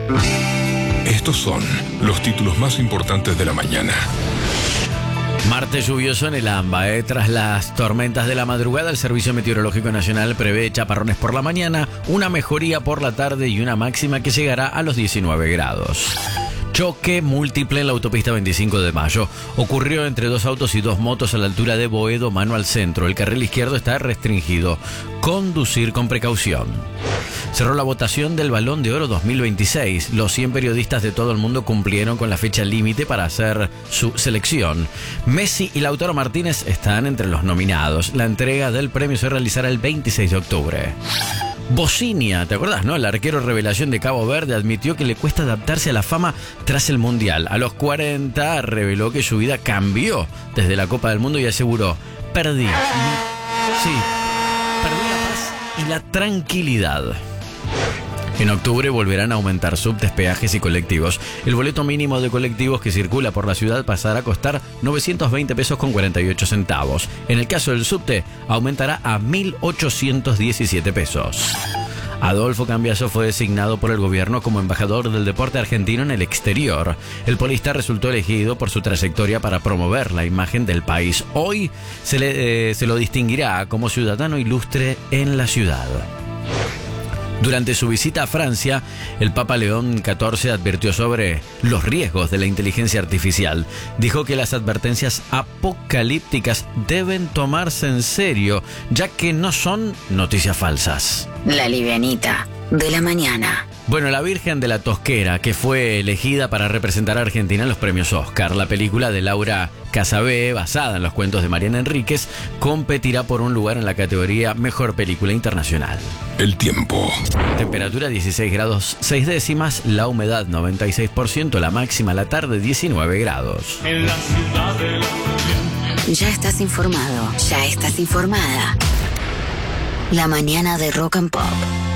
Estos son los títulos más importantes de la mañana. Martes lluvioso en el AMBA. Tras las tormentas de la madrugada, el Servicio Meteorológico Nacional prevé chaparrones por la mañana, una mejoría por la tarde y una máxima que llegará a los 19 grados. Choque múltiple en la autopista 25 de Mayo. Ocurrió entre dos autos y dos motos a la altura de Boedo, mano al centro. El carril izquierdo está restringido. Conducir con precaución. Cerró la votación del Balón de Oro 2026. Los 100 periodistas de todo el mundo cumplieron con la fecha límite para hacer su selección. Messi y Lautaro Martínez están entre los nominados. La entrega del premio se realizará el 26 de octubre. Bocinia, ¿te acordás, no? El arquero revelación de Cabo Verde admitió que le cuesta adaptarse a la fama tras el Mundial. A los 40 reveló que su vida cambió desde la Copa del Mundo y aseguró: perdí la paz y la tranquilidad. En octubre volverán a aumentar subtes, peajes y colectivos. El boleto mínimo de colectivos que circula por la ciudad pasará a costar 920 pesos con 48 centavos. En el caso del subte, aumentará a 1.817 pesos. Adolfo Cambiaso fue designado por el gobierno como embajador del deporte argentino en el exterior. El polista resultó elegido por su trayectoria para promover la imagen del país. Hoy se lo distinguirá como ciudadano ilustre en la ciudad. Durante su visita a Francia, el Papa León XIV advirtió sobre los riesgos de la inteligencia artificial. Dijo que las advertencias apocalípticas deben tomarse en serio, ya que no son noticias falsas. La livianita de la mañana. Bueno, La Virgen de la Tosquera, que fue elegida para representar a Argentina en los premios Oscar. La película de Laura Casabé, basada en los cuentos de Mariana Enríquez, competirá por un lugar en la categoría Mejor Película Internacional. El tiempo. Temperatura 16 grados 6 décimas, la humedad 96%, la máxima a la tarde 19 grados. En la ciudad de la... Ya estás informado, ya estás informada. La mañana de Rock and Pop.